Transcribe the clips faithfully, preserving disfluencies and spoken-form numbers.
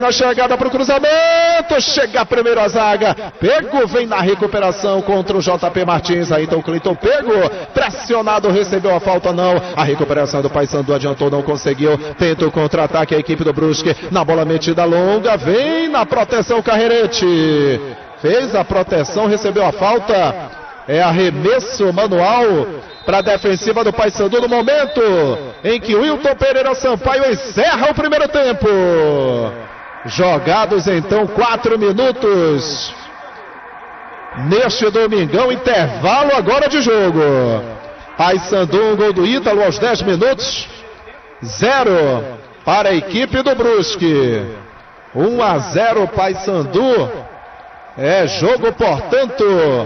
Na chegada para o cruzamento, chega primeiro a zaga, Pego vem na recuperação contra o J P Martins, aí então o Cleiton Pego, pressionado, recebeu a falta não, a recuperação do Paysandu adiantou, não conseguiu, tenta o contra-ataque a equipe do Brusque, na bola metida longa, vem na proteção Carrerete, fez a proteção, recebeu a falta, é arremesso manual para a defensiva do Paysandu no momento em que o Wilton Pereira Sampaio encerra o primeiro tempo. Jogados então quatro minutos neste domingão, intervalo agora de jogo. Paysandu, um gol do Ítalo aos dez minutos, zero para a equipe do Brusque, um a zero Paysandu. É jogo, portanto,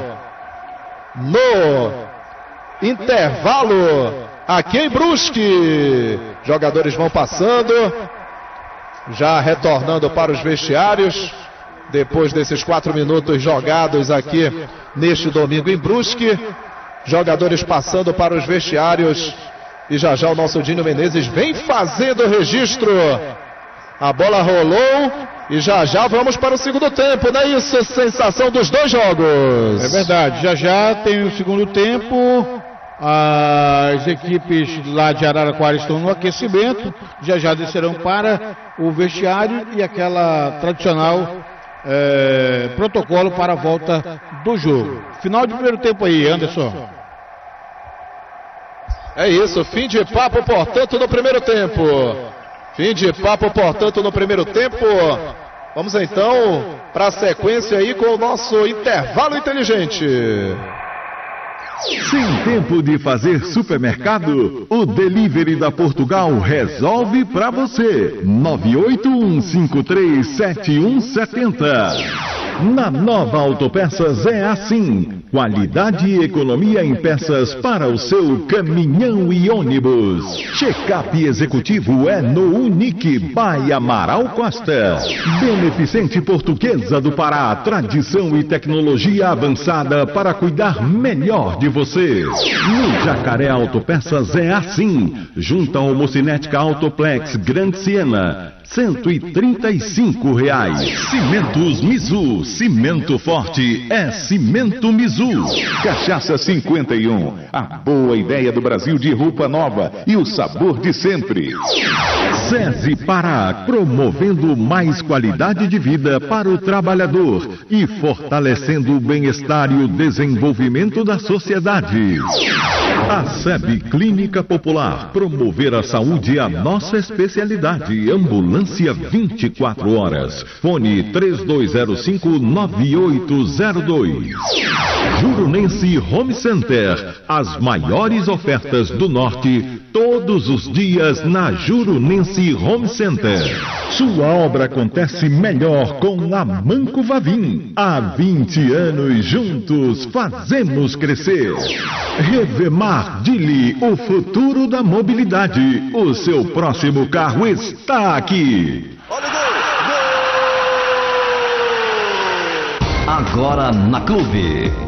no intervalo aqui em Brusque. Jogadores vão passando, já retornando para os vestiários, depois desses quatro minutos jogados aqui neste domingo em Brusque. Jogadores passando para os vestiários e já já o nosso Dinho Menezes vem fazendo o registro. A bola rolou e já já vamos para o segundo tempo, não é isso? Sensação dos dois jogos. É verdade, já já tem o segundo tempo. As equipes lá de Araraquara estão no aquecimento, já já descerão para o vestiário e aquela tradicional é, protocolo para a volta do jogo. Final de primeiro tempo aí, Anderson. É isso, fim de papo, portanto, no primeiro tempo. Fim de papo, portanto, no primeiro tempo. Vamos então para a sequência aí com o nosso intervalo inteligente. Sem tempo de fazer supermercado? O Delivery da Portugal resolve para você. nove oito um cinco três sete um sete zero. Na Nova Autopeças é assim. Qualidade e economia em peças para o seu caminhão e ônibus. Check-up executivo é no Unique by Amaral Costa. Beneficente Portuguesa do Pará. Tradição e tecnologia avançada para cuidar melhor de você. No Jacaré Autopeças é assim. Junto ao Mocinética Autoplex Grande Siena, cento e trinta e cinco reais. Cimentos Mizu, cimento forte é Cimento Mizu. Cachaça cinquenta e um, a boa ideia do Brasil de roupa nova e o sabor de sempre. SESI Pará, promovendo mais qualidade de vida para o trabalhador e fortalecendo o bem-estar e o desenvolvimento da sociedade. A SEB Clínica Popular, promover a saúde é a nossa especialidade. Ambulância vinte e quatro horas. Fone três dois zero cinco nove oito zero dois. Jurunense Home Center, as maiores ofertas do norte, todos os dias na Jurunense Home Center. Sua obra acontece melhor com a Manco Vavim. Há vinte anos juntos fazemos crescer. Revemar Dili, o futuro da mobilidade. O seu próximo carro está aqui. Agora na Clube.